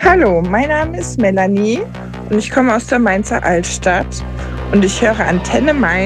Hallo, mein Name ist Melanie und ich komme aus der Mainzer Altstadt und ich höre Antenne Mainz.